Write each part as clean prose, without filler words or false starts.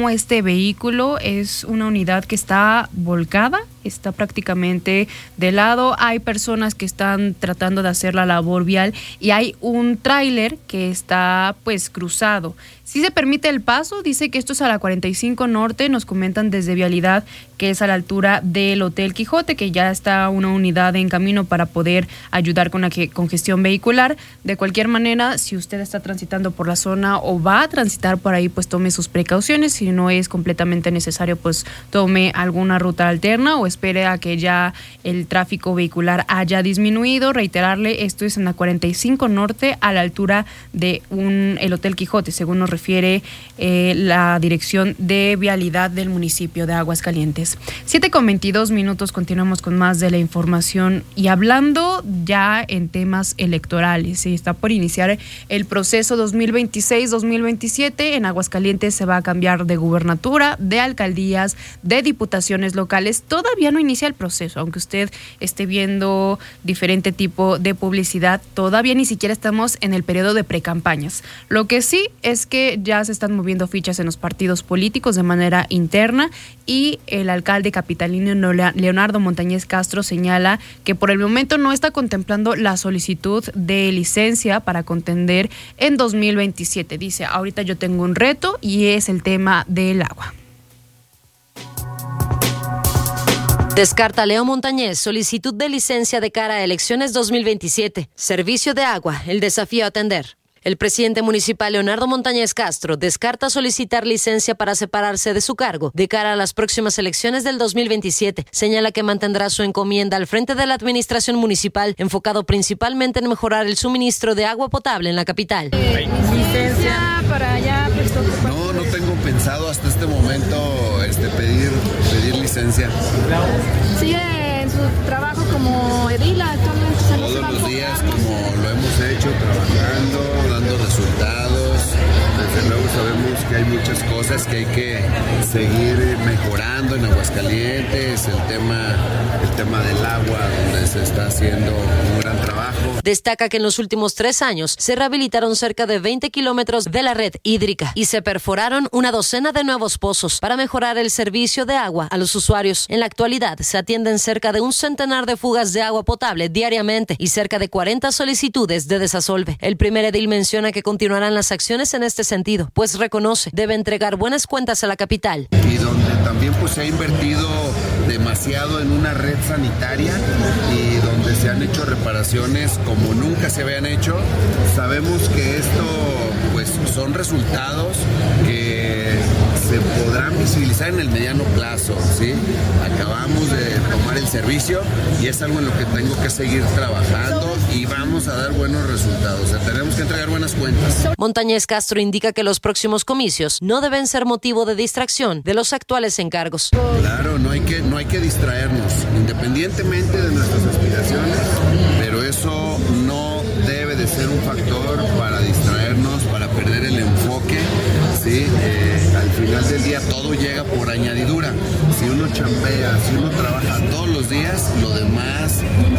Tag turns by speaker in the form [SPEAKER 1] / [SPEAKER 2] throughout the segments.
[SPEAKER 1] cómo este vehículo es una unidad que está volcada, está prácticamente de lado. Hay personas que están tratando de hacer la labor vial y hay un tráiler que está pues cruzado. Sí se permite el paso, dice que esto es a la 45 Norte, nos comentan desde Vialidad que es a la altura del Hotel Quijote, que ya está una unidad en camino para poder ayudar con la congestión vehicular. De cualquier manera, si usted está transitando por la zona o va a transitar por ahí, pues tome sus precauciones. Si no es completamente necesario, pues tome alguna ruta alterna o espere a que ya el tráfico vehicular haya disminuido. Reiterarle, esto es en la 45 Norte, a la altura de el Hotel Quijote, según nos refiere la Dirección de Vialidad del municipio de Aguascalientes. 7:22, continuamos con más de la información y hablando ya en temas electorales. Sí, está por iniciar el proceso 2026-2027. En Aguascalientes se va a cambiar de gubernatura, de alcaldías, de diputaciones locales. Todavía no inicia el proceso, aunque usted esté viendo diferente tipo de publicidad, todavía ni siquiera estamos en el periodo de precampañas. Lo que sí es que ya se están moviendo fichas en los partidos políticos de manera interna y el alcalde capitalino Leonardo Montañez Castro señala que por el momento no está contemplando la solicitud de licencia para contender en 2027. Dice, ahorita yo tengo un reto y es el tema del agua.
[SPEAKER 2] Descarta Leo Montañez solicitud de licencia de cara a elecciones 2027. Servicio de agua, el desafío a atender. El presidente municipal Leonardo Montañez Castro descarta solicitar licencia para separarse de su cargo de cara a las próximas elecciones del 2027. Señala que mantendrá su encomienda al frente de la administración municipal, enfocado principalmente en mejorar el suministro de agua potable en la capital.
[SPEAKER 3] Licencia para allá.
[SPEAKER 4] No tengo pensado hasta este momento pedir licencia.
[SPEAKER 3] ¿Sigue en su trabajo como edil actualmente?
[SPEAKER 4] Todos los días, como lo hemos hecho, trabajando, dando resultados. Desde luego sabemos que hay muchas cosas que hay que seguir mejorando en Aguascalientes, el tema del agua, donde se está haciendo un gran trabajo.
[SPEAKER 2] Destaca que en los últimos 3 años se rehabilitaron cerca de 20 kilómetros de la red hídrica y se perforaron una docena de nuevos pozos para mejorar el servicio de agua a los usuarios. En la actualidad se atienden cerca de un centenar de fugas de agua potable diariamente y cerca de 40 solicitudes de desasolve. El primer edil menciona que continuarán las acciones en este sentido, pues reconoce debe entregar buenas cuentas a la capital.
[SPEAKER 4] Y donde también pues se ha invertido demasiado en una red sanitaria y donde se han hecho reparaciones como nunca se habían hecho. Sabemos que esto pues son resultados que se podrán visibilizar en el mediano plazo, ¿sí? Acabamos de tomar el servicio y es algo en lo que tengo que seguir trabajando y vamos a dar buenos resultados. O sea, tenemos que entregar buenas cuentas.
[SPEAKER 2] Montañez Castro indica que los próximos comicios no deben ser motivo de distracción de los actuales encargos.
[SPEAKER 4] Claro, no hay que distraernos, independientemente de nuestras aspiraciones, pero eso no debe de ser un factor para distraernos, para perder el enfoque, ¿sí? Al final del día todo llega por añadidura. Si uno chambea, si uno trabaja todos los días, lo demás,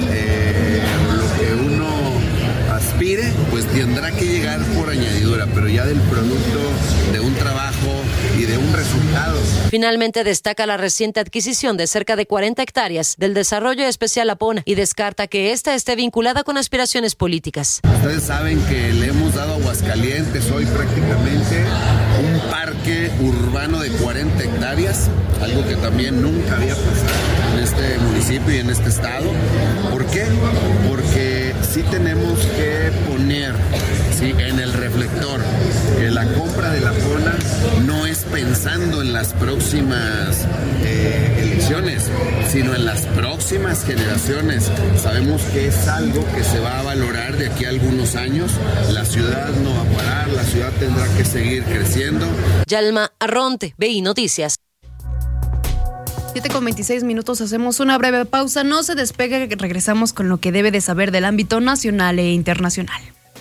[SPEAKER 4] lo que uno aspire, pues tendrá que llegar por añadidura, pero ya del producto de un trabajo y de un resultado.
[SPEAKER 2] Finalmente destaca la reciente adquisición de cerca de 40 hectáreas del desarrollo especial Apona y descarta que esta esté vinculada con aspiraciones políticas.
[SPEAKER 4] Ustedes saben que le hemos dado a Aguascalientes hoy prácticamente un parque urbano de 40 hectáreas, algo que también nunca había pasado en este municipio y en este estado. ¿Por qué? Porque sí tenemos que poner, ¿sí?, en el reflector que la compra de la Apona no es pensando en las próximas elecciones, sino en las próximas generaciones. Sabemos que es algo que se va a valorar de aquí a algunos años. La ciudad no va a parar, la ciudad tendrá que seguir creciendo.
[SPEAKER 2] Yalma Arronte, BI Noticias.
[SPEAKER 1] 7:26, hacemos una breve pausa. No se despegue, regresamos con lo que debe de saber del ámbito nacional e internacional.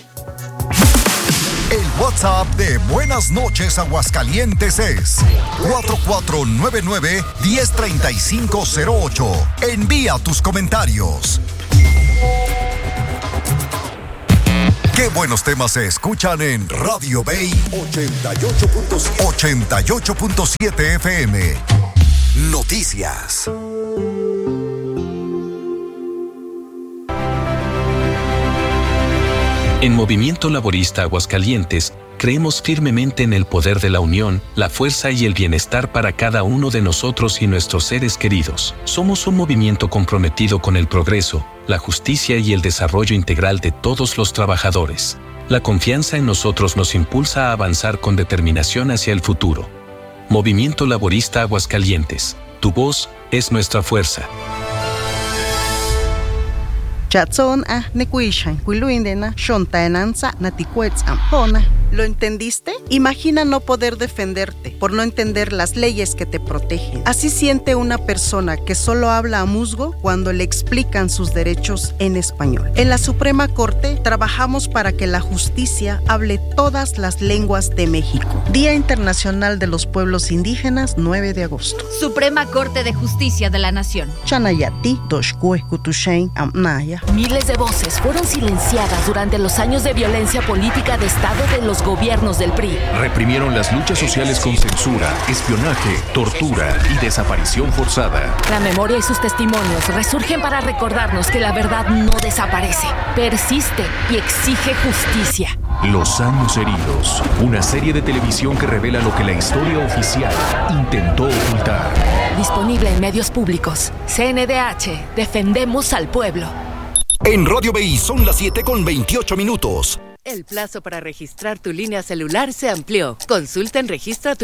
[SPEAKER 5] El WhatsApp de Buenas Noches Aguascalientes es 4499-103508. Envía tus comentarios. Qué buenos temas se escuchan en Radio Bay 88.7 FM. Noticias.
[SPEAKER 6] En Movimiento Laborista Aguascalientes, creemos firmemente en el poder de la unión, la fuerza y el bienestar para cada uno de nosotros y nuestros seres queridos. Somos un movimiento comprometido con el progreso, la justicia y el desarrollo integral de todos los trabajadores. La confianza en nosotros nos impulsa a avanzar con determinación hacia el futuro. Movimiento Laborista Aguascalientes. Tu voz es nuestra fuerza.
[SPEAKER 7] ¿Lo entendiste? Imagina no poder defenderte por no entender las leyes que te protegen. Así siente una persona que solo habla a musgo cuando le explican sus derechos en español. En la Suprema Corte trabajamos para que la justicia hable todas las lenguas de México. Día Internacional de los Pueblos Indígenas, 9 de agosto.
[SPEAKER 8] Suprema Corte de Justicia de la Nación.
[SPEAKER 7] Chanayati, Doshkue, Kutushain, Amnaya.
[SPEAKER 9] Miles de voces fueron silenciadas durante los años de violencia política de Estado de los gobiernos del PRI.
[SPEAKER 10] Reprimieron las luchas sociales con censura, espionaje, tortura y desaparición forzada.
[SPEAKER 9] La memoria y sus testimonios resurgen para recordarnos que la verdad no desaparece, persiste y exige justicia.
[SPEAKER 10] Los años heridos, una serie de televisión que revela lo que la historia oficial intentó ocultar.
[SPEAKER 9] Disponible en medios públicos. CNDH, defendemos al pueblo.
[SPEAKER 5] En Radio BI son las 7:28.
[SPEAKER 11] El plazo para registrar tu línea celular se amplió. Consulta en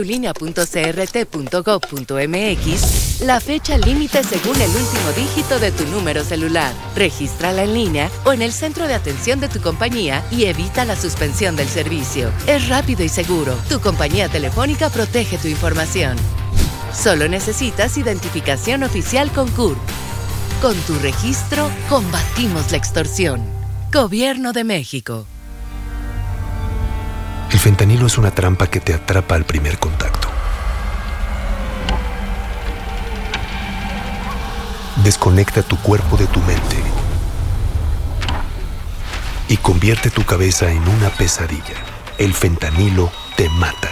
[SPEAKER 11] registratulinea.crt.gov.mx la fecha límite según el último dígito de tu número celular. Regístrala en línea o en el centro de atención de tu compañía y evita la suspensión del servicio. Es rápido y seguro. Tu compañía telefónica protege tu información. Solo necesitas identificación oficial con CURP. Con tu registro, combatimos la extorsión. Gobierno de México.
[SPEAKER 12] El fentanilo es una trampa que te atrapa al primer contacto. Desconecta tu cuerpo de tu mente y convierte tu cabeza en una pesadilla. El fentanilo te mata.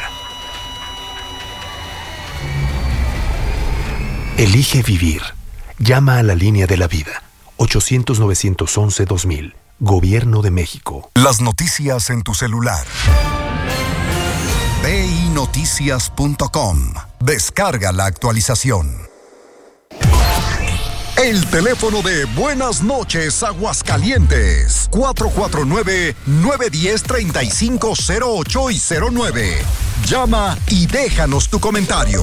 [SPEAKER 12] Elige vivir. Llama a la línea de la vida. 800-911-2000. Gobierno de México.
[SPEAKER 5] Las noticias en tu celular. BINoticias.com. Descarga la actualización. El teléfono de Buenas Noches Aguascalientes. 449-910-3508 y 09. Llama y déjanos tu comentario.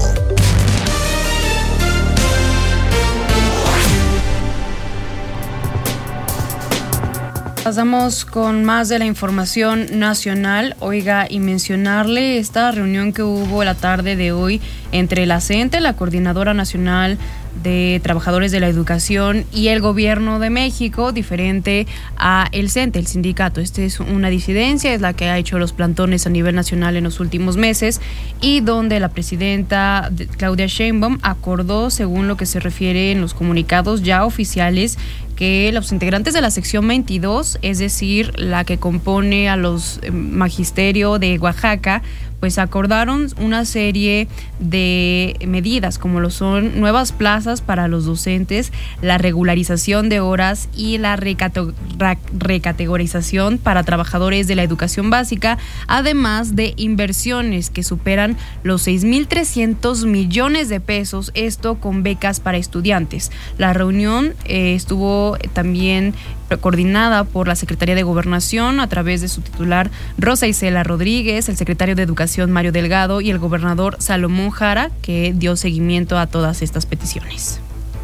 [SPEAKER 1] Pasamos con más de la información nacional. Oiga, y mencionarle esta reunión que hubo la tarde de hoy entre la CENTE, la Coordinadora Nacional de Trabajadores de la Educación, y el Gobierno de México, diferente a el CENTE, el sindicato. Esta es una disidencia, es la que ha hecho los plantones a nivel nacional en los últimos meses, y donde la presidenta Claudia Sheinbaum acordó, según lo que se refiere en los comunicados ya oficiales, que los integrantes de la sección 22, es decir, la que compone a los magisterio de Oaxaca, pues acordaron una serie de medidas, como lo son nuevas plazas para los docentes, la regularización de horas y la recategorización para trabajadores de la educación básica, además de inversiones que superan los 6,300 millones de pesos, esto con becas para estudiantes. La reunión estuvo también coordinada por la Secretaría de Gobernación a través de su titular Rosa Isela Rodríguez, el secretario de Educación Mario Delgado y el gobernador Salomón Jara, que dio seguimiento a todas estas peticiones.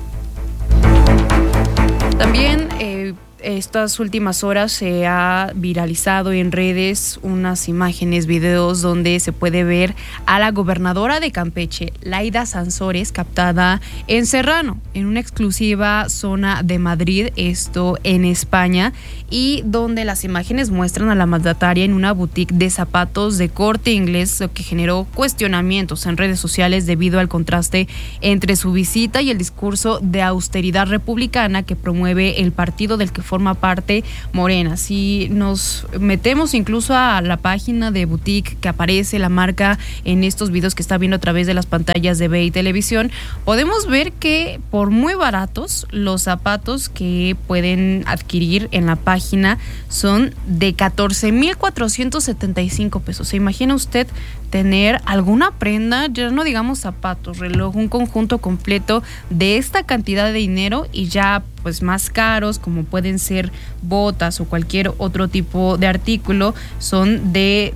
[SPEAKER 1] También estas últimas horas se ha viralizado en redes unas imágenes, videos donde se puede ver a la gobernadora de Campeche, Laida Sansores, captada en Serrano, en una exclusiva zona de Madrid, esto en España, y donde las imágenes muestran a la mandataria en una boutique de zapatos de Corte Inglés, lo que generó cuestionamientos en redes sociales debido al contraste entre su visita y el discurso de austeridad republicana que promueve el partido del que fue forma parte Morena. Si nos metemos incluso a la página de boutique que aparece la marca en estos videos que está viendo a través de las pantallas de BI Televisión, podemos ver que por muy baratos los zapatos que pueden adquirir en la página son de 14,475 pesos. ¿Se imagina usted tener alguna prenda, ya no digamos zapatos, reloj, un conjunto completo de esta cantidad de dinero, y ya pues más caros como pueden ser botas o cualquier otro tipo de artículo son de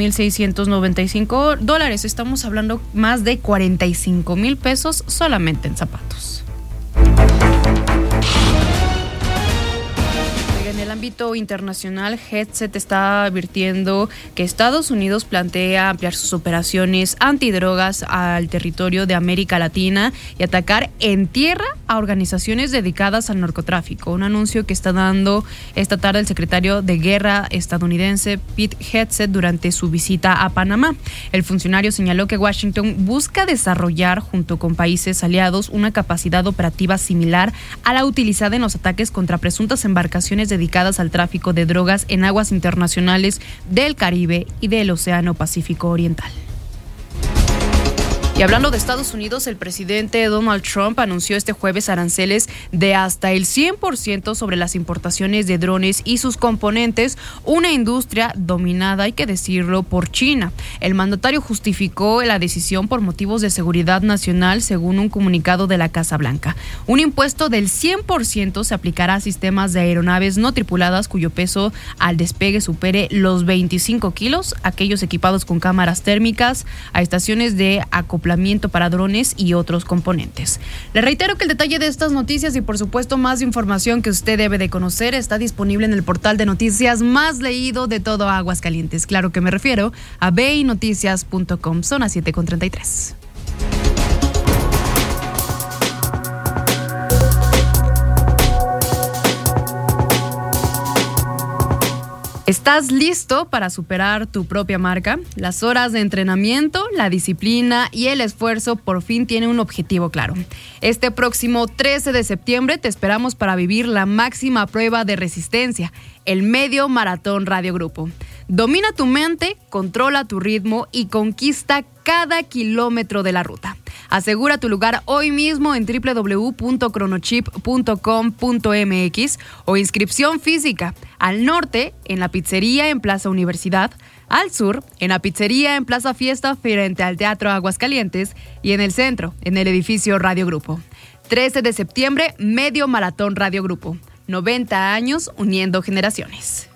[SPEAKER 1] $2,695? Estamos hablando más de 45,000 pesos solamente en zapatos. En el ámbito internacional, Headset está advirtiendo que Estados Unidos plantea ampliar sus operaciones antidrogas al territorio de América Latina y atacar en tierra a organizaciones dedicadas al narcotráfico. Un anuncio que está dando esta tarde el secretario de Guerra estadounidense Pete Hegseth durante su visita a Panamá. El funcionario señaló que Washington busca desarrollar junto con países aliados una capacidad operativa similar a la utilizada en los ataques contra presuntas embarcaciones dedicadas al tráfico de drogas en aguas internacionales del Caribe y del Océano Pacífico Oriental. Y hablando de Estados Unidos, el presidente Donald Trump anunció este jueves aranceles de hasta el 100% sobre las importaciones de drones y sus componentes, una industria dominada, hay que decirlo, por China. El mandatario justificó la decisión por motivos de seguridad nacional, según un comunicado de la Casa Blanca. Un impuesto del 100% se aplicará a sistemas de aeronaves no tripuladas cuyo peso al despegue supere los 25 kilos, aquellos equipados con cámaras térmicas, a estaciones de acoplamiento para drones y otros componentes. Le reitero que el detalle de estas noticias y por supuesto más información que usted debe de conocer está disponible en el portal de noticias más leído de todo Aguascalientes. Claro que me refiero a binoticias.com. Son las 7:33. ¿Estás listo para superar tu propia marca? Las horas de entrenamiento, la disciplina y el esfuerzo por fin tienen un objetivo claro. Este próximo 13 de septiembre te esperamos para vivir la máxima prueba de resistencia, el Medio Maratón Radio Grupo. Domina tu mente, controla tu ritmo y conquista cada kilómetro de la ruta. Asegura tu lugar hoy mismo en www.cronochip.com.mx o inscripción física. Al norte, en la pizzería en Plaza Universidad. Al sur, en la pizzería en Plaza Fiesta frente al Teatro Aguascalientes. Y en el centro, en el edificio Radio Grupo. 13 de septiembre, Medio Maratón Radio Grupo. 90 años uniendo generaciones.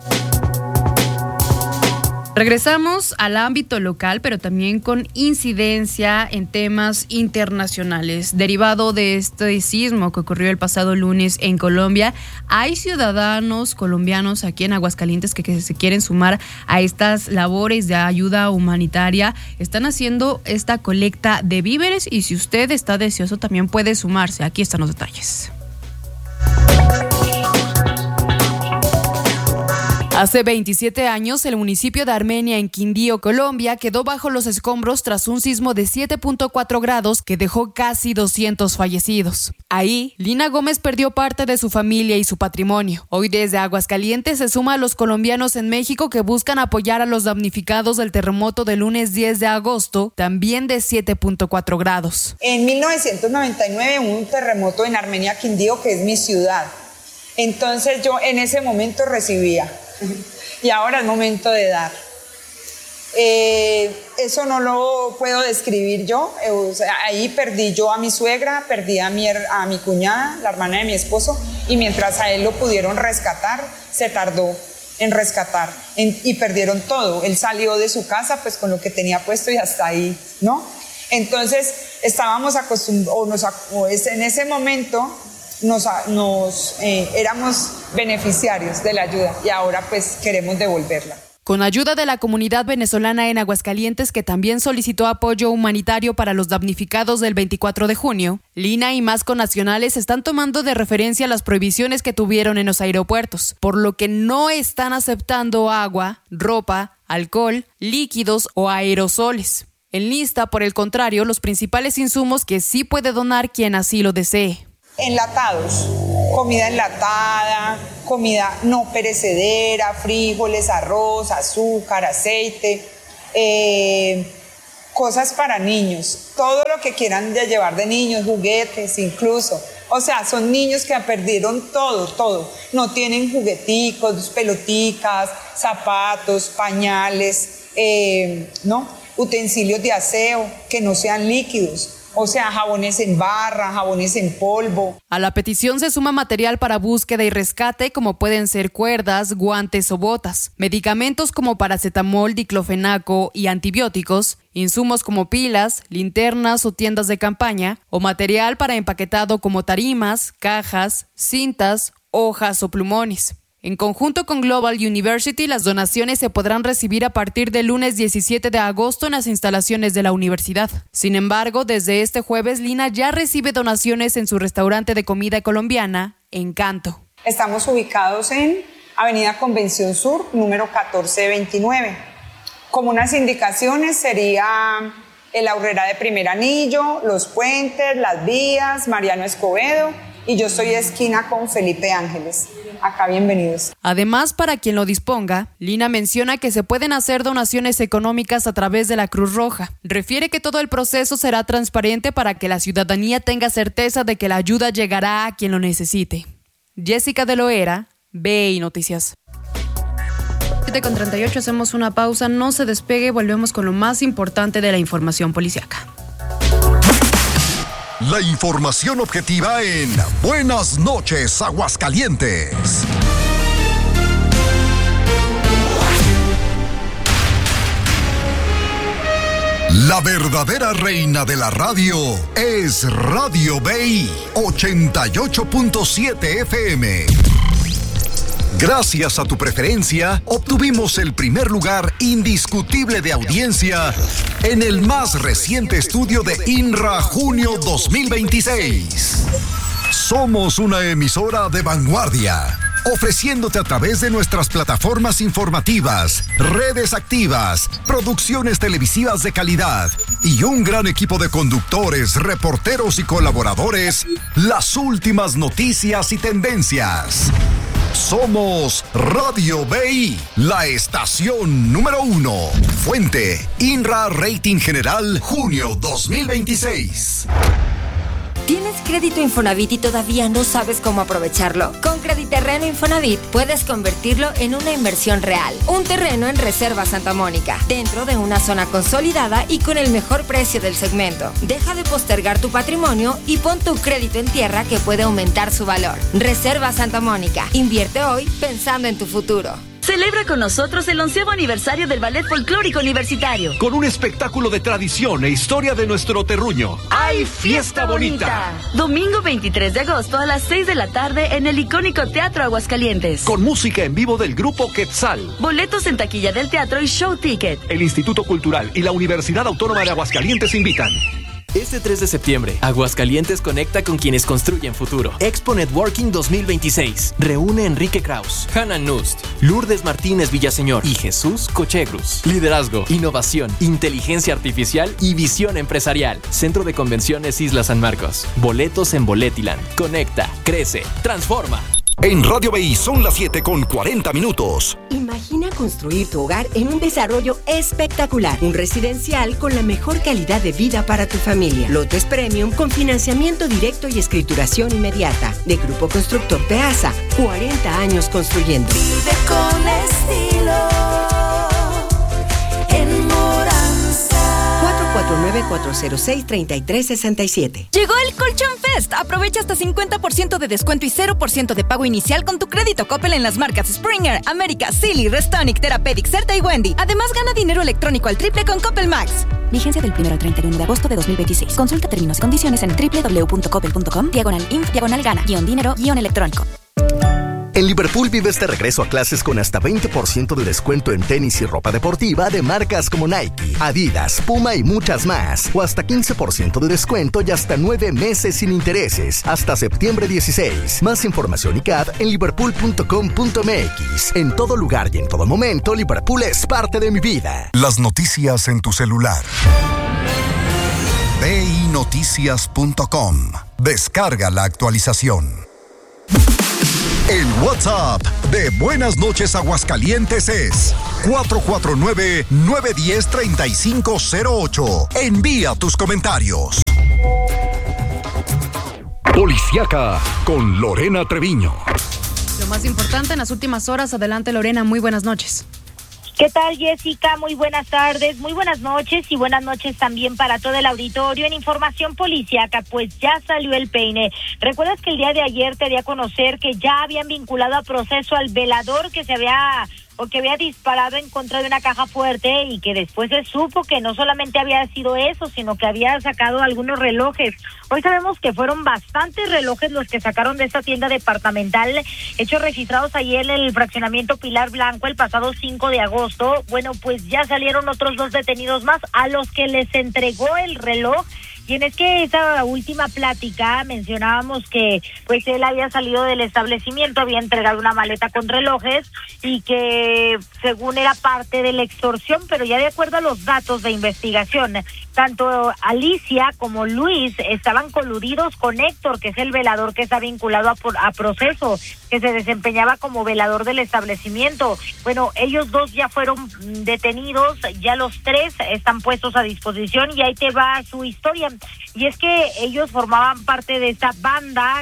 [SPEAKER 1] Regresamos al ámbito local, pero también con incidencia en temas internacionales. Derivado de este sismo que ocurrió el pasado lunes en Colombia, hay ciudadanos colombianos aquí en Aguascalientes que se quieren sumar a estas labores de ayuda humanitaria. Están haciendo esta colecta de víveres y si usted está deseoso también puede sumarse. Aquí están los detalles. Hace 27 años, el municipio de Armenia, en Quindío, Colombia, quedó bajo los escombros tras un sismo de 7.4 grados que dejó casi 200 fallecidos. Ahí, Lina Gómez perdió parte de su familia y su patrimonio. Hoy desde Aguascalientes se suma a los colombianos en México que buscan apoyar a los damnificados del terremoto del lunes 10 de agosto, también de 7.4 grados.
[SPEAKER 13] En 1999 hubo un terremoto en Armenia, Quindío, que es mi ciudad. Entonces yo en ese momento recibía. Y ahora es momento de dar. Eso no lo puedo describir yo. O sea, ahí perdí yo a mi suegra, perdí a mi cuñada, la hermana de mi esposo, y mientras a él lo pudieron rescatar, se tardó en rescatar y perdieron todo. Él salió de su casa pues con lo que tenía puesto y hasta ahí, ¿no? Entonces estábamos acostumbrados, en ese momento éramos beneficiarios de la ayuda y ahora pues queremos devolverla.
[SPEAKER 1] Con ayuda de la comunidad venezolana en Aguascalientes, que también solicitó apoyo humanitario para los damnificados del 24 de junio, Lina y más connacionales están tomando de referencia las prohibiciones que tuvieron en los aeropuertos, por lo que no están aceptando agua, ropa, alcohol, líquidos o aerosoles. En lista, por el contrario, los principales insumos que sí puede donar quien así lo desee.
[SPEAKER 13] Enlatados, comida enlatada, comida no perecedera, frijoles, arroz, azúcar, aceite, cosas para niños, todo lo que quieran de llevar de niños, juguetes incluso. O sea, son niños que perdieron todo. No tienen jugueticos, peloticas, zapatos, pañales, utensilios de aseo que no sean líquidos. O sea, jabones en barra, jabones en polvo.
[SPEAKER 1] A la petición se suma material para búsqueda y rescate, como pueden ser cuerdas, guantes o botas, medicamentos como paracetamol, diclofenaco y antibióticos, insumos como pilas, linternas o tiendas de campaña, o material para empaquetado como tarimas, cajas, cintas, hojas o plumones. En conjunto con Global University, las donaciones se podrán recibir a partir del lunes 17 de agosto en las instalaciones de la universidad. Sin embargo, desde este jueves, Lina ya recibe donaciones en su restaurante de comida colombiana, Encanto.
[SPEAKER 13] Estamos ubicados en Avenida Convención Sur, número 1429. Como unas indicaciones sería la Aurrera de Primer Anillo, Los Puentes, Las Vías, Mariano Escobedo, y yo soy esquina con Felipe Ángeles. Acá bienvenidos.
[SPEAKER 1] Además, para quien lo disponga, Lina menciona que se pueden hacer donaciones económicas a través de la Cruz Roja. Refiere que todo el proceso será transparente para que la ciudadanía tenga certeza de que la ayuda llegará a quien lo necesite. Jessica de Loera, BI Noticias. 7:38, hacemos una pausa, no se despegue, volvemos con lo más importante de la información policíaca.
[SPEAKER 5] La información objetiva en Buenas noches, Aguascalientes. La verdadera reina de la radio es Radio BI 88.7 FM. Gracias a tu preferencia, obtuvimos el primer lugar indiscutible de audiencia en el más reciente estudio de INRA Junio 2026. Somos una emisora de vanguardia, ofreciéndote a través de nuestras plataformas informativas, redes activas, producciones televisivas de calidad y un gran equipo de conductores, reporteros y colaboradores, las últimas noticias y tendencias. Somos Radio BI, la estación número 1. Fuente, INRA Rating General, junio 2026.
[SPEAKER 14] ¿Tienes crédito Infonavit y todavía no sabes cómo aprovecharlo? Con Crediterreno Infonavit puedes convertirlo en una inversión real. Un terreno en Reserva Santa Mónica, dentro de una zona consolidada y con el mejor precio del segmento. Deja de postergar tu patrimonio y pon tu crédito en tierra que puede aumentar su valor. Reserva Santa Mónica. Invierte hoy pensando en tu futuro.
[SPEAKER 15] Celebra con nosotros el 11º aniversario del Ballet Folclórico Universitario.
[SPEAKER 16] Con un espectáculo de tradición e historia de nuestro terruño. ¡Ay, fiesta bonita!
[SPEAKER 15] Domingo 23 de agosto a las 6 de la tarde en el icónico Teatro Aguascalientes.
[SPEAKER 16] Con música en vivo del grupo Quetzal.
[SPEAKER 15] Boletos en taquilla del teatro y show ticket.
[SPEAKER 16] El Instituto Cultural y la Universidad Autónoma de Aguascalientes invitan.
[SPEAKER 17] Este 3 de septiembre, Aguascalientes conecta con quienes construyen futuro. Expo Networking 2026. Reúne Enrique Kraus, Hannah Nust, Lourdes Martínez Villaseñor y Jesús Cochegrus. Liderazgo, innovación, inteligencia artificial y visión empresarial. Centro de Convenciones Isla San Marcos. Boletos en Boletiland. Conecta, crece, transforma.
[SPEAKER 5] En Radio BI son las 7:40.
[SPEAKER 18] Imagina construir tu hogar en un desarrollo espectacular. Un residencial con la mejor calidad de vida para tu familia. Lotes premium con financiamiento directo y escrituración inmediata. De Grupo Constructor Peasa. 40 años construyendo.
[SPEAKER 19] Vive con estilo. En Moranza.
[SPEAKER 18] 449-406-3367.
[SPEAKER 20] Llegó el Colchón Fest. Aprovecha hasta 50% de descuento y 0% de pago inicial con tu crédito Coppel en las marcas Springer, América, Silly, Restonic, Therapeutic, Certa y Wendy. Además, gana dinero electrónico al triple con Coppel Max.
[SPEAKER 21] Vigencia del 1 al 31 de agosto de 2026. Consulta términos y condiciones en www.coppel.com/inf/gana-dinero-electrónico.
[SPEAKER 22] En Liverpool vives de regreso a clases con hasta 20% de descuento en tenis y ropa deportiva de marcas como Nike, Adidas, Puma y muchas más. O hasta 15% de descuento y hasta 9 meses sin intereses. Hasta septiembre 16. Más información y CAD en liverpool.com.mx. En todo lugar y en todo momento, Liverpool es parte de mi vida.
[SPEAKER 5] Las noticias en tu celular. BINoticias.com. Descarga la actualización. El WhatsApp de Buenas Noches Aguascalientes es 449-910-3508. Envía tus comentarios. Policiaca con Lorena Treviño.
[SPEAKER 1] Lo más importante en las últimas horas. Adelante, Lorena, muy buenas noches.
[SPEAKER 3] ¿Qué tal, Jessica? Muy buenas tardes, muy buenas noches y buenas noches también para todo el auditorio. En información policíaca, pues ya salió el peine. ¿Recuerdas que el día de ayer te di a conocer que ya habían vinculado a proceso al velador que había disparado en contra de una caja fuerte y que después se supo que no solamente había sido eso, sino que había sacado algunos relojes? Hoy sabemos que fueron bastantes relojes los que sacaron de esta tienda departamental, hechos registrados ayer en el fraccionamiento Pilar Blanco el pasado 5 de agosto. Bueno, pues ya salieron otros 2 detenidos más a los que les entregó el reloj. Y en esa última plática mencionábamos que pues él había salido del establecimiento, había entregado una maleta con relojes y que según era parte de la extorsión, pero ya de acuerdo a los datos de investigación, tanto Alicia como Luis estaban coludidos con Héctor, que es el velador que está vinculado a proceso, que se desempeñaba como velador del establecimiento. Bueno, ellos 2 ya fueron detenidos, ya los 3 están puestos a disposición y ahí te va su historia. Y es que ellos formaban parte de esta banda,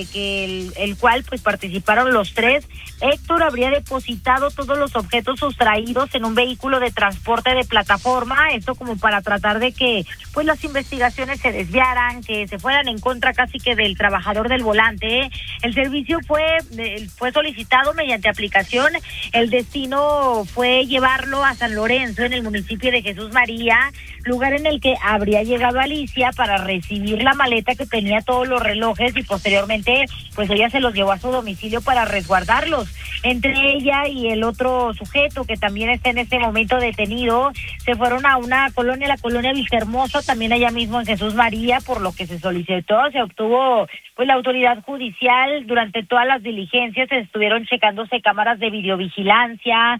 [SPEAKER 3] el cual pues participaron los 3. Héctor habría depositado todos los objetos sustraídos en un vehículo de transporte de plataforma, esto como para tratar de que pues las investigaciones se desviaran, que se fueran en contra casi que del trabajador del volante. El servicio fue solicitado mediante aplicación. El destino fue llevarlo a San Lorenzo, en el municipio de Jesús María, lugar en el que habría llegado Alicia para recibir la maleta que tenía todos los relojes y posteriormente pues ella se los llevó a su domicilio para resguardarlos. Entre ella y el otro sujeto que también está en este momento detenido, se fueron a una colonia, la colonia Vistahermosa, también allá mismo en Jesús María, por lo que se solicitó, se obtuvo pues la autoridad judicial. Durante todas las diligencias se estuvieron checándose cámaras de videovigilancia,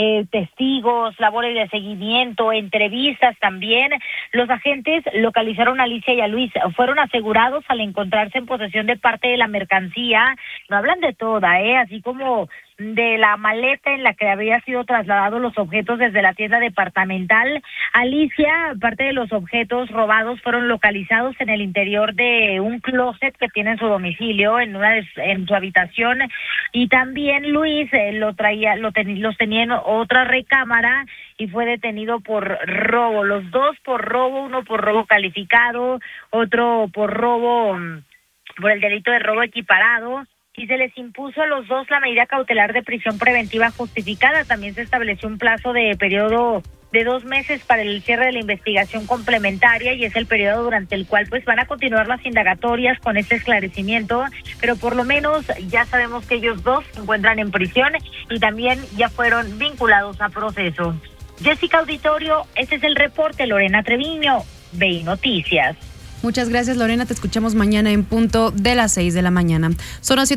[SPEAKER 3] testigos, labores de seguimiento, entrevistas también. Los agentes localizaron a Alicia y a Luis, fueron asegurados al encontrarse en posesión de parte de la mercancía. No hablan de toda, así como de la maleta en la que había sido trasladados los objetos desde la tienda departamental. Alicia, parte de los objetos robados fueron localizados en el interior de un closet que tiene en su domicilio, en su habitación, y también Luis los tenía en otra recámara y fue detenido por robo. Los 2 por robo, uno por robo calificado, otro por robo, por el delito de robo equiparado, y se les impuso a los 2 la medida cautelar de prisión preventiva justificada. También se estableció un plazo de periodo de 2 meses para el cierre de la investigación complementaria, y es el periodo durante el cual pues van a continuar las indagatorias con este esclarecimiento, pero por lo menos ya sabemos que ellos 2 se encuentran en prisión y también ya fueron vinculados a proceso. Jessica, auditorio, este es el reporte. Lorena Treviño, BI Noticias.
[SPEAKER 1] Muchas gracias, Lorena. Te escuchamos mañana en punto de las 6 de la mañana. Son las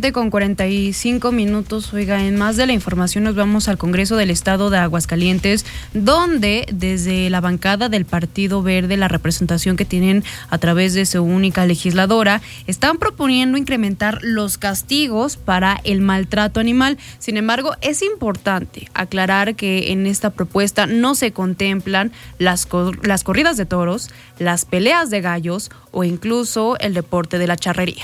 [SPEAKER 1] 7:45. Oiga, en más de la información nos vamos al Congreso del Estado de Aguascalientes, donde desde la bancada del Partido Verde, la representación que tienen a través de su única legisladora, están proponiendo incrementar los castigos para el maltrato animal. Sin embargo, es importante aclarar que en esta propuesta no se contemplan las corridas de toros, las peleas de gallos o incluso el deporte de la charrería.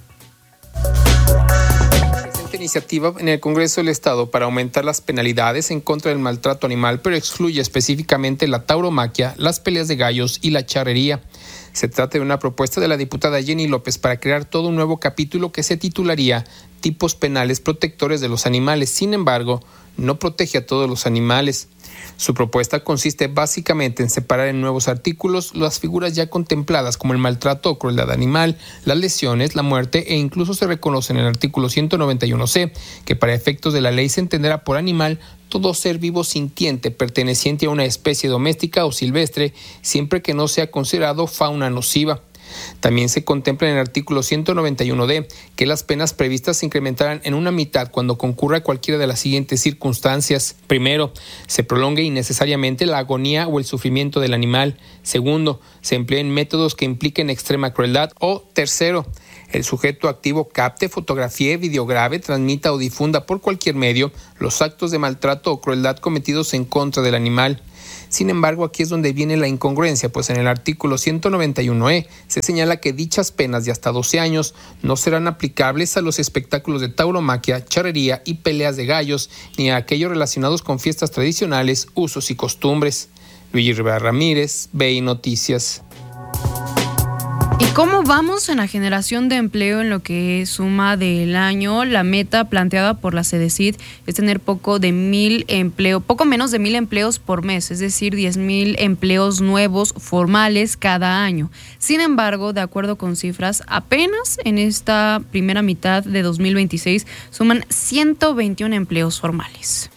[SPEAKER 4] Presenta iniciativa en el Congreso del Estado para aumentar las penalidades en contra del maltrato animal, pero excluye específicamente la tauromaquia, las peleas de gallos y la charrería. Se trata de una propuesta de la diputada Jenny López para crear todo un nuevo capítulo que se titularía Tipos penales protectores de los animales. Sin embargo, no protege a todos los animales. Su propuesta consiste básicamente en separar en nuevos artículos las figuras ya contempladas como el maltrato o crueldad animal, las lesiones, la muerte, e incluso se reconoce en el artículo 191C que para efectos de la ley se entenderá por animal todo ser vivo sintiente perteneciente a una especie doméstica o silvestre, siempre que no sea considerado fauna nociva. También se contempla en el artículo 191D que las penas previstas se incrementarán en una mitad cuando concurra cualquiera de las siguientes circunstancias. Primero, se prolongue innecesariamente la agonía o el sufrimiento del animal. Segundo, se empleen métodos que impliquen extrema crueldad. O tercero, el sujeto activo capte, fotografíe, videograbe, transmita o difunda por cualquier medio los actos de maltrato o crueldad cometidos en contra del animal. Sin embargo, aquí es donde viene la incongruencia, pues en el artículo 191E se señala que dichas penas de hasta 12 años no serán aplicables a los espectáculos de tauromaquia, charrería y peleas de gallos, ni a aquellos relacionados con fiestas tradicionales, usos y costumbres. Luigi Rivera Ramírez, BI Noticias.
[SPEAKER 1] ¿Y cómo vamos en la generación de empleo en lo que suma del año? La meta planteada por la CEDECID es tener poco menos de 1,000 empleos por mes, es decir, 10,000 empleos nuevos formales cada año. Sin embargo, de acuerdo con cifras, apenas en esta primera mitad de 2026 suman 121 empleos formales.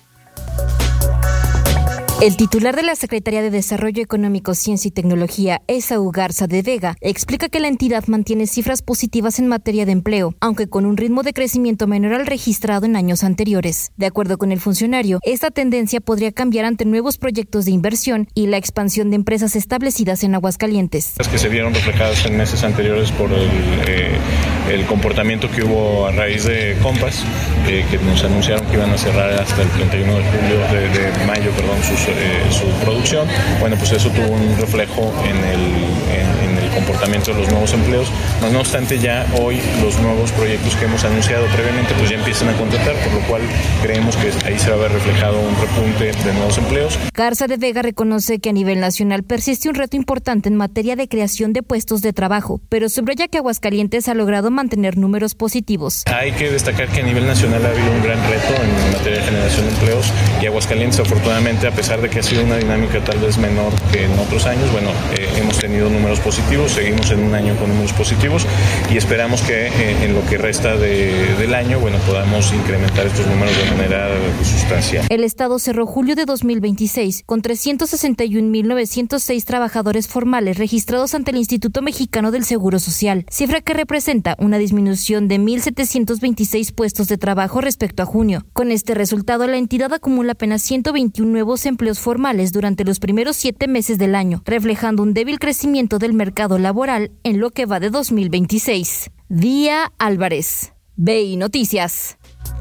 [SPEAKER 2] El titular de la Secretaría de Desarrollo Económico, Ciencia y Tecnología, Esaú Garza de Vega, explica que la entidad mantiene cifras positivas en materia de empleo, aunque con un ritmo de crecimiento menor al registrado en años anteriores. De acuerdo con el funcionario, esta tendencia podría cambiar ante nuevos proyectos de inversión y la expansión de empresas establecidas en Aguascalientes.
[SPEAKER 6] Que se vieron reflejadas en meses anteriores por el comportamiento que hubo a raíz de Compass, que nos anunciaron que iban a cerrar hasta el 31 de mayo, su producción. Bueno, pues eso tuvo un reflejo en el comportamiento de los nuevos empleos. No obstante, ya hoy los nuevos proyectos que hemos anunciado previamente pues ya empiezan a contratar, por lo cual creemos que ahí se va a ver reflejado un repunte de nuevos empleos.
[SPEAKER 2] Garza de Vega reconoce que a nivel nacional persiste un reto importante en materia de creación de puestos de trabajo, pero subraya que Aguascalientes ha logrado mantener números positivos.
[SPEAKER 6] Hay que destacar que a nivel nacional ha habido un gran reto en materia de generación de empleos y Aguascalientes, afortunadamente, a pesar de que ha sido una dinámica tal vez menor que en otros años, hemos tenido números positivos, seguimos en un año con números positivos y esperamos que en lo que resta del año, podamos incrementar estos números de manera sustancial.
[SPEAKER 2] El Estado cerró julio de 2026 con 361,906 trabajadores formales registrados ante el Instituto Mexicano del Seguro Social, cifra que representa una disminución de 1,726 puestos de trabajo respecto a junio. Con este resultado, la entidad acumula apenas 121 nuevos empleos formales durante los primeros 7 meses del año, reflejando un débil crecimiento del mercado laboral en lo que va de 2026. Día Álvarez, BI Noticias.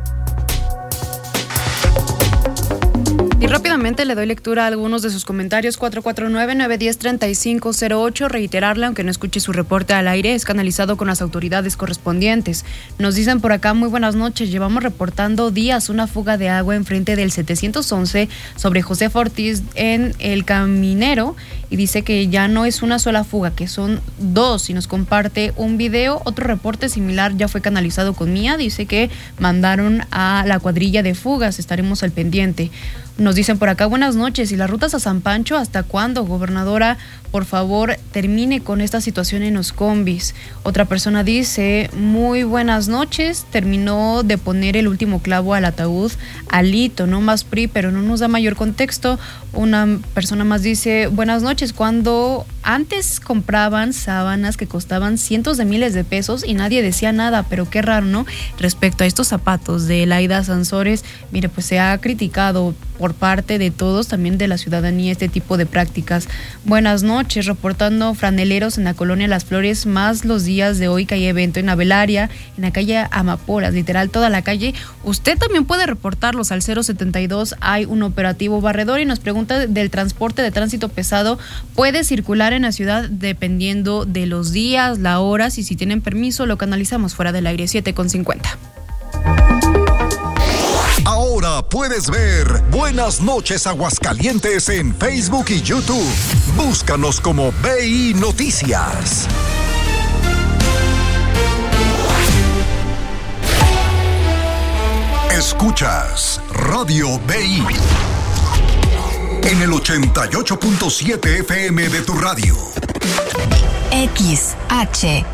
[SPEAKER 1] Y rápidamente le doy lectura a algunos de sus comentarios. 449-910-3508. Reiterarle, aunque no escuche su reporte al aire, es canalizado con las autoridades correspondientes. Nos dicen por acá, muy buenas noches. Llevamos reportando días una fuga de agua enfrente del 711 sobre Josefa Ortiz en El Caminero. Y dice que ya no es una sola fuga, que son 2. Y nos comparte un video. Otro reporte similar ya fue canalizado con Mía. Dice que mandaron a la cuadrilla de fugas. Estaremos al pendiente. Nos dicen por acá, buenas noches. ¿Y las rutas a San Pancho hasta cuándo, gobernadora? Por favor, termine con esta situación en los combis. Otra persona dice, muy buenas noches. Terminó de poner el último clavo al ataúd Alito, no más PRI, pero no nos da mayor contexto. Una persona más dice, buenas noches. Cuando antes compraban sábanas que costaban cientos de miles de pesos y nadie decía nada, pero qué raro, ¿no? Respecto a estos zapatos de Laida Sansores, mire, pues se ha criticado por parte de todos, también de la ciudadanía, este tipo de prácticas. Buenas noches, reportando franeleros en la colonia Las Flores, más los días de hoy que hay evento en Abelaria, en la calle Amapolas, literal toda la calle. Usted también puede reportarlos al 072, hay un operativo barredor. Y nos pregunta del transporte de tránsito pesado, puede circular en la ciudad dependiendo de los días, las horas, y si tienen permiso lo canalizamos fuera del aire. 7:50.
[SPEAKER 5] Ahora puedes ver Buenas noches Aguascalientes en Facebook y YouTube. Búscanos como BI Noticias. Escuchas Radio BI en el 88.7 FM de tu radio.
[SPEAKER 19] XHBI.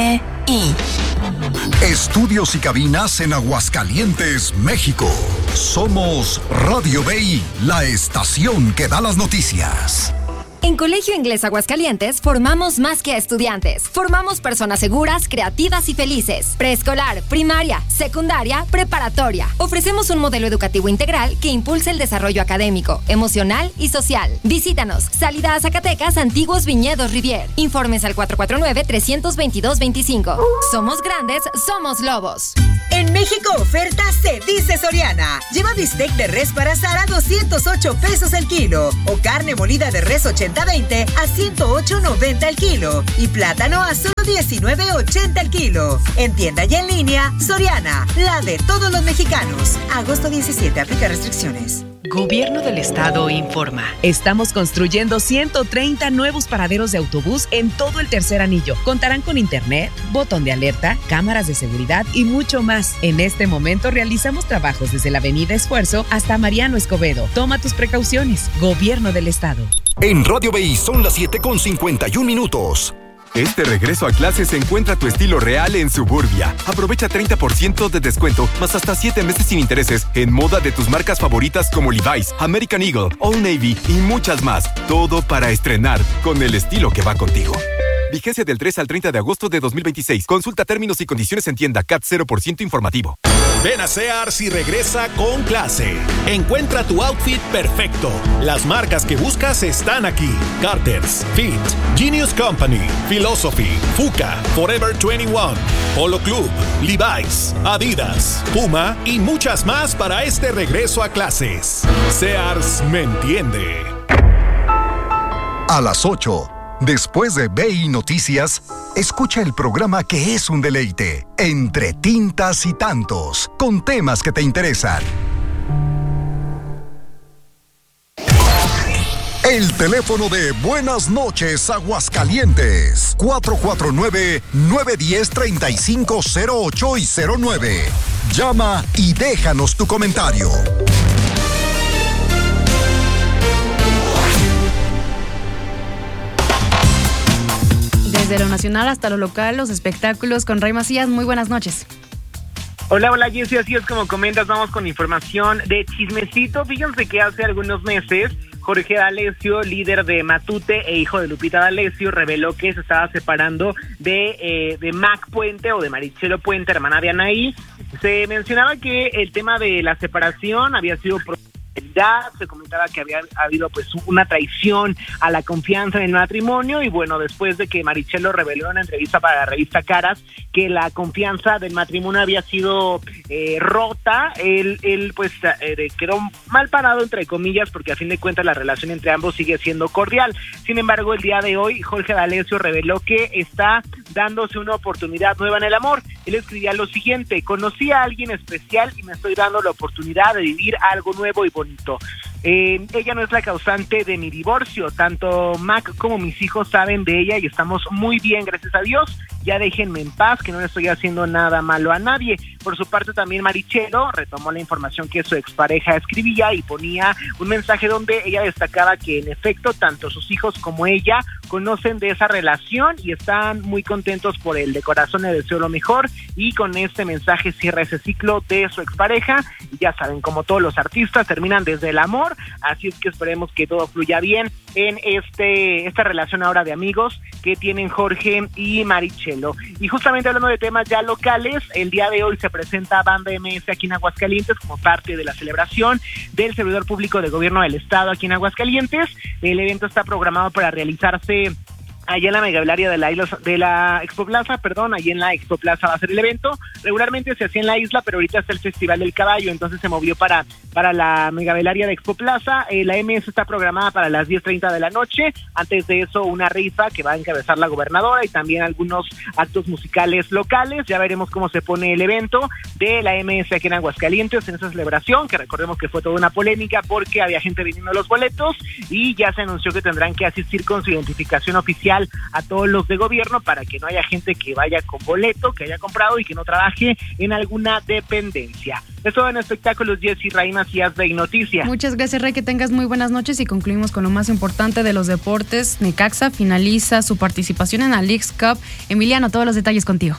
[SPEAKER 5] Estudios y cabinas en Aguascalientes, México. Somos Radio BI, la estación que da las noticias.
[SPEAKER 14] En Colegio Inglés Aguascalientes formamos más que a estudiantes. Formamos personas seguras, creativas y felices. Preescolar, primaria, secundaria, preparatoria. Ofrecemos un modelo educativo integral que impulsa el desarrollo académico, emocional y social. Visítanos. Salida a Zacatecas, Antiguos Viñedos Rivier. Informes al 449-322-25. Somos grandes, somos lobos.
[SPEAKER 7] En México oferta se dice Soriana. Lleva bistec de res para asar a 208 pesos el kilo. O carne molida de res 80-20 a 108.90 el kilo. Y plátano a solo 19.80 el kilo. En tienda y en línea, Soriana, la de todos los mexicanos. Agosto 17, aplica restricciones.
[SPEAKER 8] Gobierno del Estado informa. Estamos construyendo 130 nuevos paraderos de autobús en todo el tercer anillo. Contarán con internet, botón de alerta, cámaras de seguridad y mucho más. En este momento realizamos trabajos desde la Avenida Esfuerzo hasta Mariano Escobedo. Toma tus precauciones. Gobierno del Estado.
[SPEAKER 5] En Radio BI son las 7:51.
[SPEAKER 23] Este regreso a clases encuentra tu estilo real en Suburbia. Aprovecha 30% de descuento, más hasta 7 meses sin intereses en moda de tus marcas favoritas como Levi's, American Eagle, Old Navy y muchas más. Todo para estrenar con el estilo que va contigo. Vigencia del 3 al 30 de agosto de 2026. Consulta términos y condiciones en tienda. CAT 0% informativo.
[SPEAKER 24] Ven a Sears y regresa con clase. Encuentra tu outfit perfecto. Las marcas que buscas están aquí. Carter's, Fit, Genius Company, Philosophy, Fuka, Forever 21, Polo Club, Levi's, Adidas, Puma y muchas más para este regreso a clases. Sears me entiende.
[SPEAKER 5] A las 8. Después de BI Noticias, escucha el programa que es un deleite, Entre Tintas y Tantos, con temas que te interesan. El teléfono de Buenas Noches Aguascalientes, 449-910-3508 y 09. Llama y déjanos tu comentario.
[SPEAKER 1] Desde lo nacional hasta lo local, los espectáculos con Ray Macías. Muy buenas noches.
[SPEAKER 25] Hola Jessy, así es como comentas, vamos con información de chismecito. Fíjense que hace algunos meses Jorge D'Alessio, líder de Matute e hijo de Lupita D'Alessio, reveló que se estaba separando de Mac Puente o de Marichelo Puente, hermana de Anaí. Se mencionaba que el tema de la separación había sido se comentaba que había habido pues una traición a la confianza en el matrimonio y bueno, después de que Marichelo reveló en una entrevista para la revista Caras que la confianza del matrimonio había sido rota, él pues quedó mal parado entre comillas porque a fin de cuentas la relación entre ambos sigue siendo cordial. Sin embargo, el día de hoy Jorge D'Alessio reveló que está dándose una oportunidad nueva en el amor. Él escribía lo siguiente: conocí a alguien especial y me estoy dando la oportunidad de vivir algo nuevo y bonito. Ella no es la causante de mi divorcio, tanto Mac como mis hijos saben de ella y estamos muy bien, gracias a Dios. Ya déjenme en paz, que no le estoy haciendo nada malo a nadie. Por su parte también Marichelo retomó la información que su expareja escribía y ponía un mensaje donde ella destacaba que en efecto tanto sus hijos como ella conocen de esa relación y están muy contentos por él. De corazón le deseo lo mejor y con este mensaje cierra ese ciclo de su expareja. Y ya saben, como todos los artistas terminan desde el amor, así es que esperemos que todo fluya bien en esta relación ahora de amigos que tienen Jorge y Marichelo. Y justamente hablando de temas ya locales, el día de hoy se presenta Banda MS aquí en Aguascalientes como parte de la celebración del servidor público de gobierno del estado aquí en Aguascalientes. El evento está programado para realizarse allá en la megavelaria de la Expo Plaza, allí en la Expo Plaza va a ser el evento. Regularmente se hacía en la isla, pero ahorita está el Festival del Caballo, entonces se movió para la megavelaria de Expo Plaza. La MS está programada para las 10:30 de la noche. Antes de eso, una rifa que va a encabezar la gobernadora y también algunos actos musicales locales. Ya veremos cómo se pone el evento de la MS aquí en Aguascalientes en esa celebración, que recordemos que fue toda una polémica porque había gente vendiendo los boletos y ya se anunció que tendrán que asistir con su identificación oficial a todos los de gobierno para que no haya gente que vaya con boleto, que haya comprado y que no trabaje en alguna dependencia. Esto en espectáculos, Jessy, Ray Macías, BI Noticias.
[SPEAKER 1] Muchas gracias, Ray, que tengas muy buenas noches y concluimos con lo más importante de los deportes. Necaxa finaliza su participación en la Leagues Cup. Emiliano, todos los detalles contigo.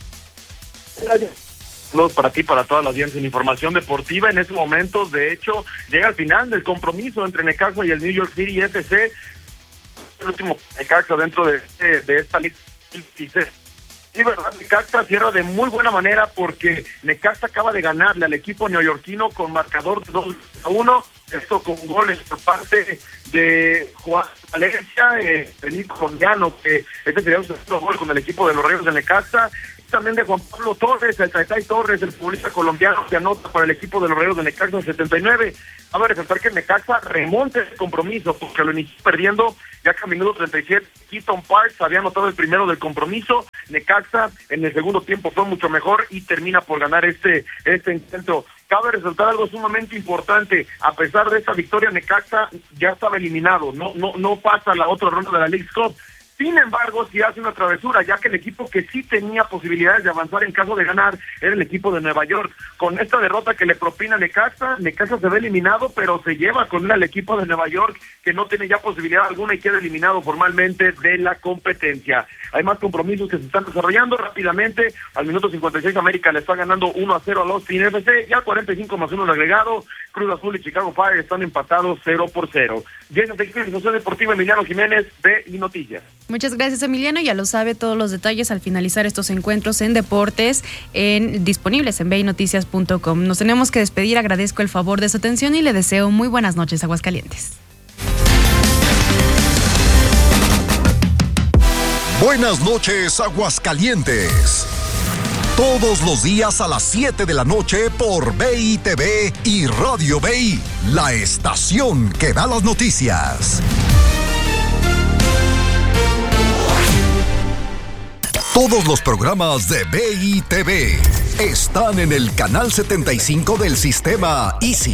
[SPEAKER 26] Saludos para ti, para toda la audiencia en información deportiva. En estos momentos, de hecho, llega al final del compromiso entre Necaxa y el New York City FC. el último Necaxa dentro de esta liga. Sí, verdad, Necaxa cierra de muy buena manera porque Necaxa acaba de ganarle al equipo neoyorquino con marcador de 2-1, esto con goles por parte de Juan Valencia, Benito Colombiano, que este sería un segundo gol con el equipo de los Reyes de Necaxa, también de Juan Pablo Torres, el Tatay Torres, el futbolista colombiano que anota para el equipo de los Reyes de Necaxa en 79. Vamos a resaltar que Necaxa remonta el compromiso porque lo inició perdiendo ya que a minuto 37 Keaton Parks había anotado el primero del compromiso. Necaxa en el segundo tiempo fue mucho mejor y termina por ganar este encuentro. Cabe resaltar algo sumamente importante, a pesar de esta victoria Necaxa ya estaba eliminado, no pasa a la otra ronda de la Leagues Cup. Sin embargo, sí hace una travesura, ya que el equipo que sí tenía posibilidades de avanzar en caso de ganar era el equipo de Nueva York. Con esta derrota que le propina Necaxa se ve eliminado, pero se lleva con él al equipo de Nueva York, que no tiene ya posibilidad alguna y queda eliminado formalmente de la competencia. Hay más compromisos que se están desarrollando rápidamente. Al minuto 56 América le está ganando 1-0 al Austin FC, ya 45+1 el agregado. Cruz Azul y Chicago Fire están empatados 0-0. Llenos de experiencia deportiva, Emiliano Jiménez, BI Noticias.
[SPEAKER 1] Muchas gracias, Emiliano. Ya lo sabe, todos los detalles al finalizar estos encuentros en deportes disponibles en binoticias.com. Nos tenemos que despedir. Agradezco el favor de su atención y le deseo muy buenas noches, Aguascalientes.
[SPEAKER 5] Buenas noches, Aguascalientes. Todos los días a las 7 de la noche por BI TV y Radio BI, la estación que da las noticias. Todos los programas de BI TV están en el canal 75 del sistema Easy.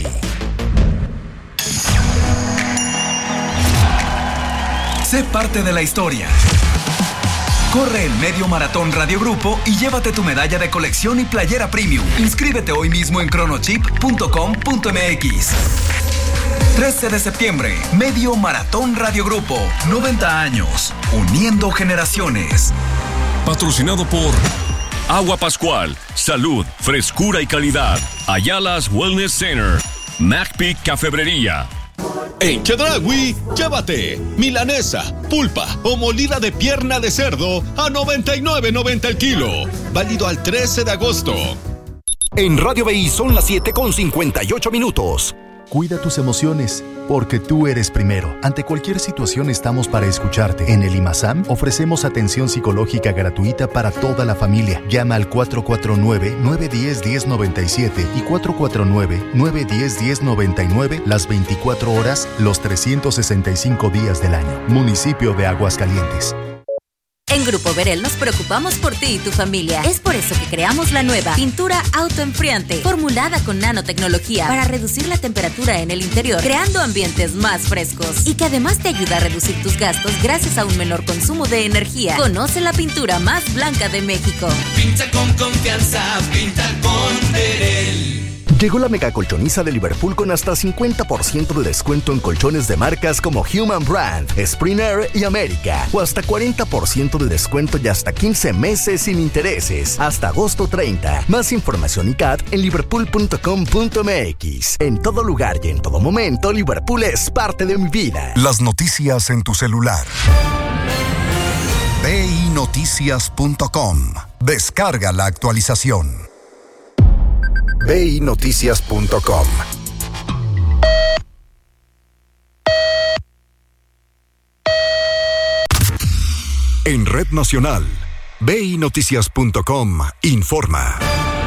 [SPEAKER 9] Sé parte de la historia. Corre el Medio Maratón Radio Grupo y llévate tu medalla de colección y playera premium. Inscríbete hoy mismo en chronochip.com.mx. 13 de septiembre, Medio Maratón Radio Grupo. 90 años, uniendo generaciones.
[SPEAKER 10] Patrocinado por Agua Pascual, salud, frescura y calidad. Ayala's Wellness Center, MacPic Cafebrería.
[SPEAKER 24] En Chedraui, llévate milanesa, pulpa o molida de pierna de cerdo a $99.90 el kilo. Válido al 13 de agosto.
[SPEAKER 5] En Radio BI son las 7:58.
[SPEAKER 11] Cuida tus emociones, porque tú eres primero. Ante cualquier situación estamos para escucharte. En el IMASAM ofrecemos atención psicológica gratuita para toda la familia. Llama al 449-910-1097 y 449-910-1099 las 24 horas, los 365 días del año. Municipio de Aguascalientes.
[SPEAKER 12] En Grupo Verel nos preocupamos por ti y tu familia. Es por eso que creamos la nueva pintura autoenfriante, formulada con nanotecnología para reducir la temperatura en el interior, creando ambientes más frescos y que además te ayuda a reducir tus gastos gracias a un menor consumo de energía. Conoce la pintura más blanca de México.
[SPEAKER 19] Pinta con confianza, pinta con Verel.
[SPEAKER 22] Llegó la mega colchoniza de Liverpool con hasta 50% de descuento en colchones de marcas como Human Brand, Springer y América, o hasta 40% de descuento y hasta 15 meses sin intereses, hasta agosto 30. Más información y CAT en liverpool.com.mx. En todo lugar y en todo momento, Liverpool es parte de mi vida.
[SPEAKER 5] Las noticias en tu celular. BINoticias.com. Descarga la actualización. BINoticias.com. En Red Nacional, BINoticias.com informa.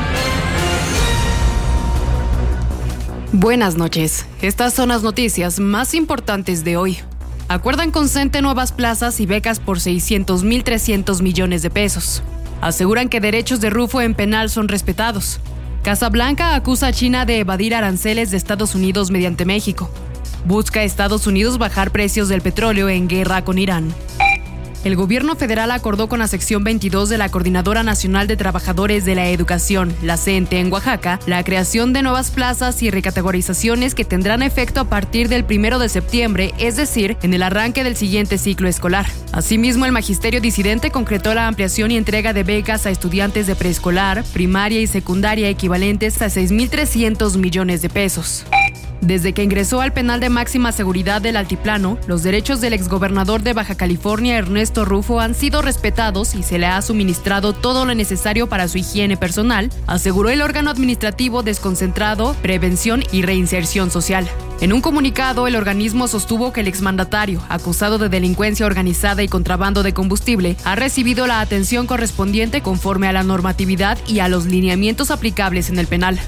[SPEAKER 1] Buenas noches. Estas son las noticias más importantes de hoy. Acuerdan con CENTE nuevas plazas y becas por 600.300 millones de pesos. Aseguran que derechos de Rufo en penal son respetados. Casa Blanca acusa a China de evadir aranceles de Estados Unidos mediante México. Busca a Estados Unidos bajar precios del petróleo en guerra con Irán. El gobierno federal acordó con la sección 22 de la Coordinadora Nacional de Trabajadores de la Educación, la CENTE en Oaxaca, la creación de nuevas plazas y recategorizaciones que tendrán efecto a partir del 1 de septiembre, es decir, en el arranque del siguiente ciclo escolar. Asimismo, el magisterio disidente concretó la ampliación y entrega de becas a estudiantes de preescolar, primaria y secundaria equivalentes a 6.300 millones de pesos. Desde que ingresó al penal de máxima seguridad del Altiplano, los derechos del exgobernador de Baja California, Ernesto Rufo, han sido respetados y se le ha suministrado todo lo necesario para su higiene personal, aseguró el órgano administrativo desconcentrado, Prevención y Reinserción Social. En un comunicado, el organismo sostuvo que el exmandatario, acusado de delincuencia organizada y contrabando de combustible, ha recibido la atención correspondiente conforme a la normatividad y a los lineamientos aplicables en el penal.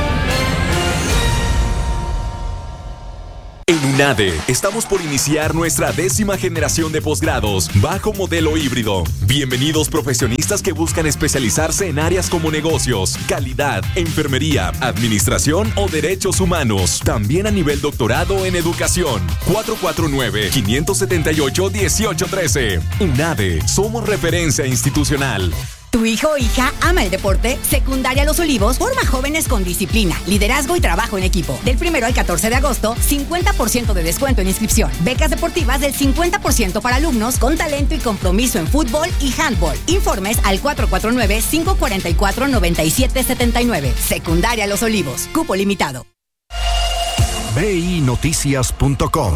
[SPEAKER 13] En UNADE estamos por iniciar nuestra 10ª generación de posgrados bajo modelo híbrido. Bienvenidos profesionistas que buscan especializarse en áreas como negocios, calidad, enfermería, administración o derechos humanos. También a nivel doctorado en educación. 449-578-1813. UNADE, somos referencia institucional.
[SPEAKER 15] ¿Tu hijo o hija ama el deporte? Secundaria Los Olivos forma jóvenes con disciplina, liderazgo y trabajo en equipo. Del 1 al 14 de agosto, 50% de descuento en inscripción. Becas deportivas del 50% para alumnos con talento y compromiso en fútbol y handball. Informes al 449-544-9779. Secundaria Los Olivos. Cupo limitado.
[SPEAKER 5] BINoticias.com.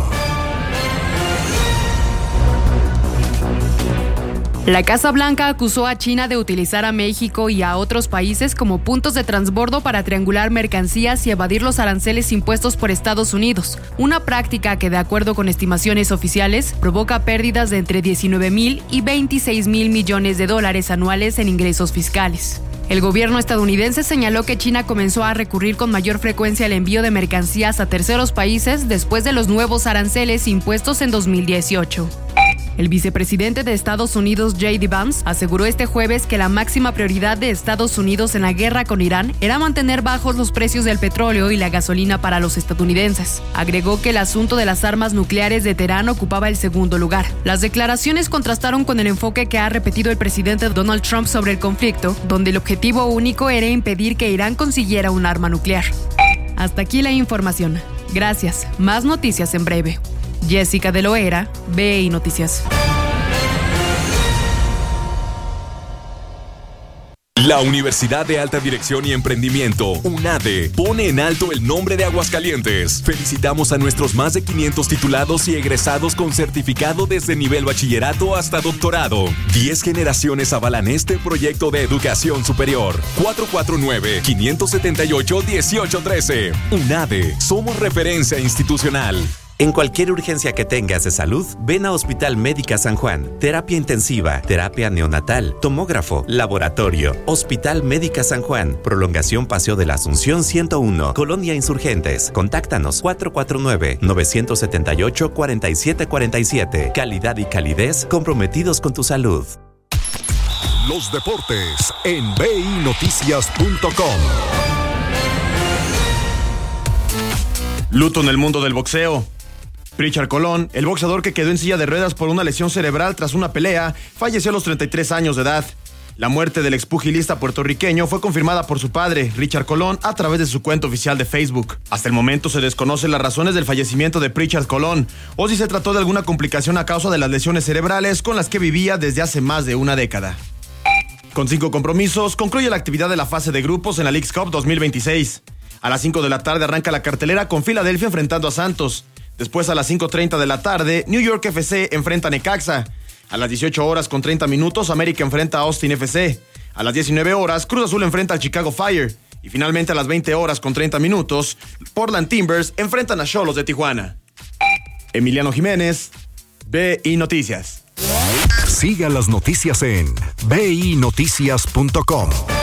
[SPEAKER 1] La Casa Blanca acusó a China de utilizar a México y a otros países como puntos de transbordo para triangular mercancías y evadir los aranceles impuestos por Estados Unidos, una práctica que, de acuerdo con estimaciones oficiales, provoca pérdidas de entre 19,000 y 26,000 millones de dólares anuales en ingresos fiscales. El gobierno estadounidense señaló que China comenzó a recurrir con mayor frecuencia al envío de mercancías a terceros países después de los nuevos aranceles impuestos en 2018. El vicepresidente de Estados Unidos, J.D. Vance, aseguró este jueves que la máxima prioridad de Estados Unidos en la guerra con Irán era mantener bajos los precios del petróleo y la gasolina para los estadounidenses. Agregó que el asunto de las armas nucleares de Teherán ocupaba el segundo lugar. Las declaraciones contrastaron con el enfoque que ha repetido el presidente Donald Trump sobre el conflicto, donde el objetivo único era impedir que Irán consiguiera un arma nuclear. Hasta aquí la información. Gracias. Más noticias en breve. Jessica de Loera, BI Noticias.
[SPEAKER 13] La Universidad de Alta Dirección y Emprendimiento, UNADE, pone en alto el nombre de Aguascalientes. Felicitamos a nuestros más de 500 titulados y egresados con certificado desde nivel bachillerato hasta doctorado. 10 generaciones avalan este proyecto de educación superior. 449-578-1813. UNADE, somos referencia institucional.
[SPEAKER 16] En cualquier urgencia que tengas de salud, ven a Hospital Médica San Juan. Terapia intensiva, terapia neonatal, tomógrafo, laboratorio. Hospital Médica San Juan. Prolongación Paseo de la Asunción 101, Colonia Insurgentes. Contáctanos 449-978-4747. Calidad y calidez comprometidos con tu salud.
[SPEAKER 5] Los deportes en BINoticias.com.
[SPEAKER 17] Luto en el mundo del boxeo. Richard Colón, el boxeador que quedó en silla de ruedas por una lesión cerebral tras una pelea, falleció a los 33 años de edad. La muerte del expugilista puertorriqueño fue confirmada por su padre, Richard Colón, a través de su cuenta oficial de Facebook. Hasta el momento se desconocen las razones del fallecimiento de Richard Colón, o si se trató de alguna complicación a causa de las lesiones cerebrales con las que vivía desde hace más de una década. Con 5 compromisos, concluye la actividad de la fase de grupos en la Leagues Cup 2026. A las 5 de la tarde arranca la cartelera con Filadelfia enfrentando a Santos. Después a las 5:30 de la tarde, New York FC enfrenta a Necaxa. A las 18 horas con 30 minutos, América enfrenta a Austin FC. A las 19 horas, Cruz Azul enfrenta al Chicago Fire. Y finalmente a las 20 horas con 30 minutos, Portland Timbers enfrentan a Xolos de Tijuana. Emiliano Jiménez, BI Noticias.
[SPEAKER 5] Siga las noticias en BINoticias.com.